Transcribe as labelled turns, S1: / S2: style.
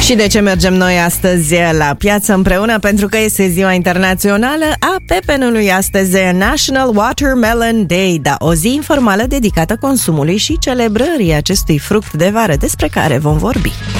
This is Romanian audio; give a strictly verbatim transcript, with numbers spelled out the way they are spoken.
S1: Și de ce mergem noi astăzi la piață împreună? Pentru că este ziua internațională a pepenului. Astăzi e National Watermelon Day, da, o zi informală dedicată consumului și celebrării acestui fruct de vară, despre care vom vorbi.